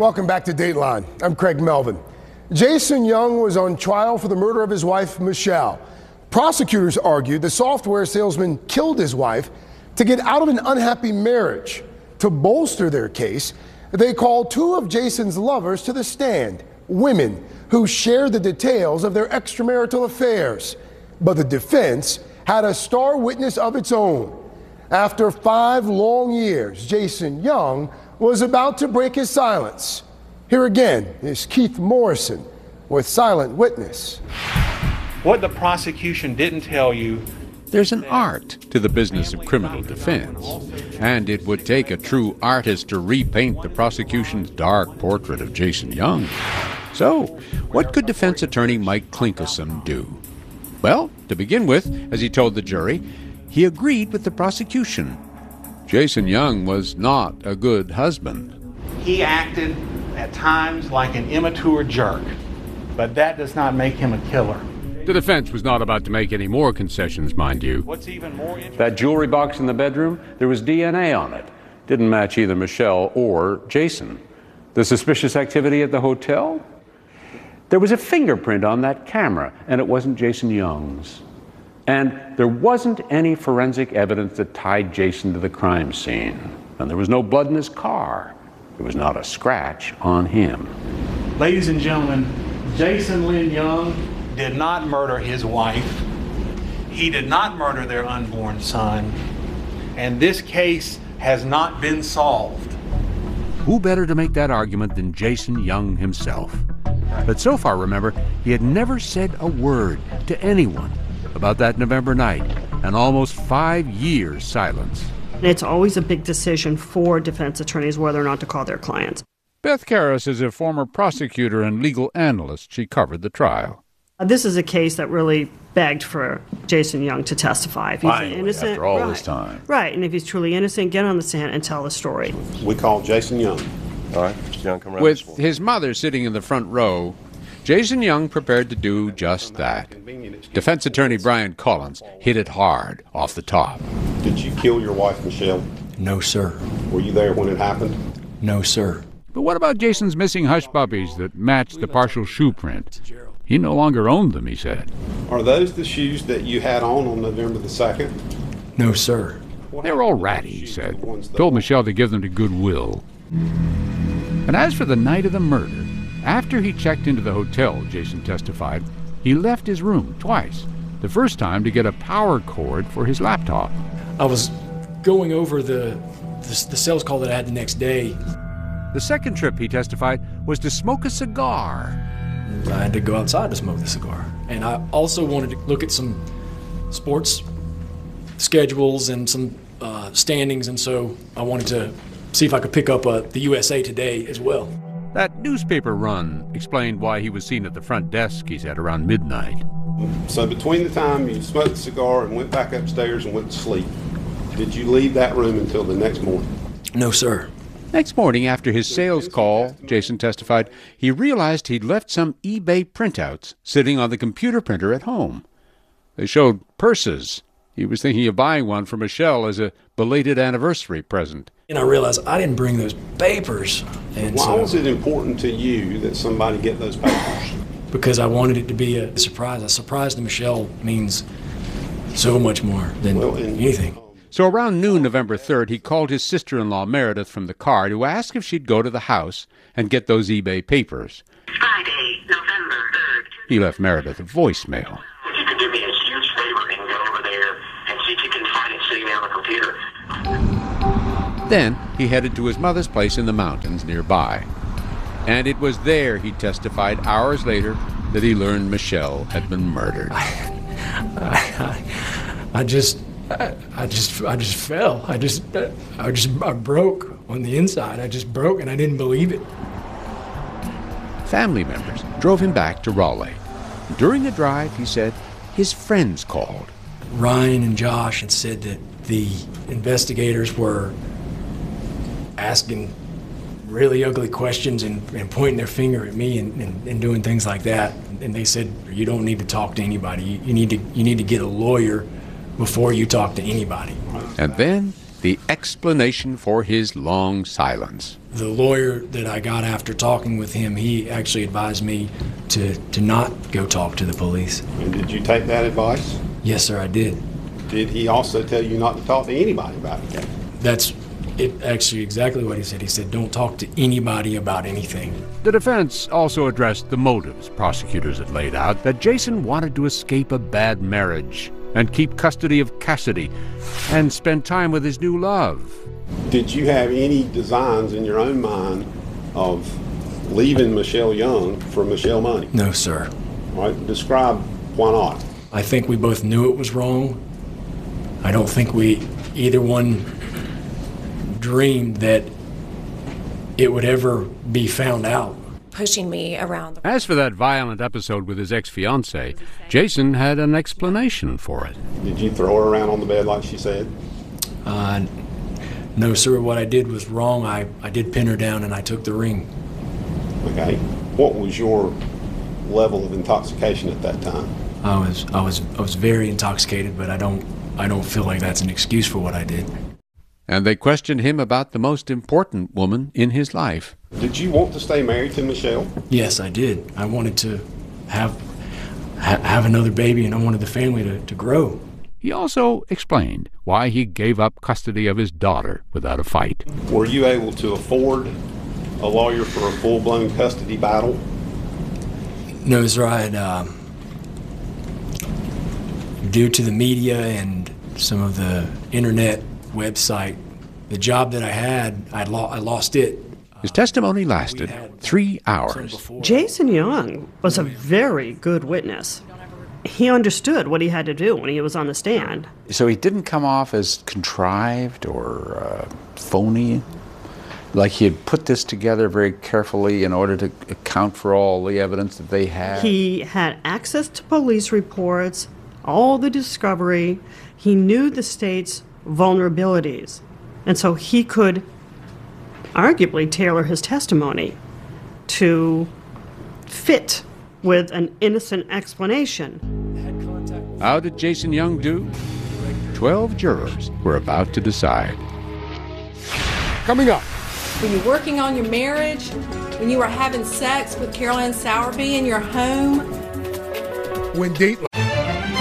Welcome back to Dateline. I'm Craig Melvin. Jason Young was on trial for the murder of his wife, Michelle. Prosecutors argued the software salesman killed his wife to get out of an unhappy marriage. To bolster their case, they called two of Jason's lovers to the stand, women who shared the details of their extramarital affairs. But the defense had a star witness of its own. After 5 long years, Jason Young was about to break his silence. Here again is Keith Morrison with Silent Witness. What the prosecution didn't tell you. There's an art to the business of criminal defense, and it would take a true artist to repaint the prosecution's dark portrait of Jason Young. So, what could defense attorney Mike Klinkelson do? Well, to begin with, as he told the jury, he agreed with the prosecution. Jason Young was not a good husband. He acted at times like an immature jerk, but that does not make him a killer. The defense was not about to make any more concessions, mind you. What's even more interesting, that jewelry box in the bedroom, there was DNA on it. Didn't match either Michelle or Jason. The suspicious activity at the hotel? There was a fingerprint on that camera, and it wasn't Jason Young's. And there wasn't any forensic evidence that tied Jason to the crime scene. And there was no blood in his car. There was not a scratch on him. ladies and gentlemen, Jason Lynn Young did not murder his wife. He did not murder their unborn son. And this case has not been solved. Who better to make that argument than Jason Young himself? But so far, remember, he had never said a word to anyone about that November night, and almost 5 years silence. It's always a big decision for defense attorneys whether or not to call their clients. Beth Karras is a former prosecutor and legal analyst. She covered the trial. This is a case that really begged for Jason Young to testify. If he's innocent, after all this time. Right, and if he's truly innocent, get on the stand and tell the story. We call Jason Young. All right, Mr. Young, come around. With his mother sitting in the front row, Jason Young prepared to do just that. Defense attorney Brian Collins hit it hard off the top. Did you kill your wife, Michelle? No, sir. Were you there when it happened? No, sir. But what about Jason's missing hush puppies that matched the partial shoe print? He no longer owned them, he said. Are those the shoes that you had on November the 2nd? No, sir. They're all ratty, he said. Told Michelle to give them to Goodwill. And as for the night of the murder, after he checked into the hotel, Jason testified, he left his room twice. The first time to get a power cord for his laptop. I was going over the sales call that I had the next day. The second trip, he testified, was to smoke a cigar. I had to go outside to smoke the cigar. And I also wanted to look at some sports schedules and some standings, and so I wanted to see if I could pick up the USA Today as well. That newspaper run explained why he was seen at the front desk, he said, around midnight. So between the time you smoked the cigar and went back upstairs and went to sleep, did you leave that room until the next morning? No, sir. Next morning, after his sales call, Jason testified, he realized he'd left some eBay printouts sitting on the computer printer at home. They showed purses. He was thinking of buying one for Michelle as a belated anniversary present. And I realized I didn't bring those papers. And Why was it important to you that somebody get those papers? Because I wanted it to be a surprise. A surprise to Michelle means so much more than anything. So around noon November 3rd, he called his sister-in-law Meredith from the car to ask if she'd go to the house and get those eBay papers. Friday, November 3rd. He left Meredith a voicemail. If you could do me a huge favor and go over there and see if you can find it sitting there on the computer. Then he headed to his mother's place in the mountains nearby. And it was there, he testified hours later, that he learned Michelle had been murdered. I just fell. I broke on the inside. I just broke and I didn't believe it. Family members drove him back to Raleigh. During the drive, he said, his friends called. Ryan and Josh had said that the investigators were asking really ugly questions and pointing their finger at me and doing things like that. And they said, you don't need to talk to anybody. You need to get a lawyer before you talk to anybody. And then the explanation for his long silence. The lawyer that I got after talking with him, he actually advised me to not go talk to the police. And did you take that advice? Yes, sir, I did. Did he also tell you not to talk to anybody about it? That's actually exactly what he said. He said, don't talk to anybody about anything. The defense also addressed the motives prosecutors had laid out, that Jason wanted to escape a bad marriage and keep custody of Cassidy and spend time with his new love. Did you have any designs in your own mind of leaving Michelle Young for Michelle Money? No, sir. All right, describe why not. I think we both knew it was wrong. I don't think either one dreamed that it would ever be found out. Pushing me around. As for that violent episode with his ex-fiancée, Jason had an explanation for it. Did you throw her around on the bed like she said? No, sir. What I did was wrong. I did pin her down and I took the ring. Okay. What was your level of intoxication at that time? I was very intoxicated, but I don't feel like that's an excuse for what I did. And they questioned him about the most important woman in his life. Did you want to stay married to Michelle? Yes, I did. I wanted to have another baby, and I wanted the family to grow. He also explained why he gave up custody of his daughter without a fight. Were you able to afford a lawyer for a full-blown custody battle? No, sir. I had, due to the media and some of the internet website, the job that I had, I lost it. His testimony lasted 3 hours. Jason Young was a very good witness. He understood what he had to do when he was on the stand. So he didn't come off as contrived or phony, like he had put this together very carefully in order to account for all the evidence that they had. He had access to police reports, all the discovery. He knew the state's vulnerabilities, and so he could arguably tailor his testimony to fit with an innocent explanation. How did Jason Young do? 12 jurors were about to decide. Coming up. When you're working on your marriage, when you were having sex with Caroline Sowerby in your home. When Dateline